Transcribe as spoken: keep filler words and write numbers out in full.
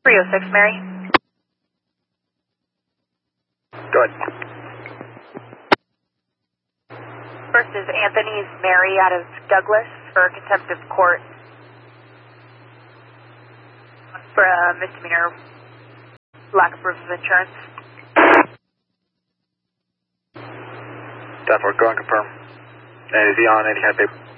three oh six, Mary. Go ahead. First is Anthony's Mary out of Douglas for contempt of court for a misdemeanor lack of proof of insurance. ten four, go and confirm. And is he on any kind of paper?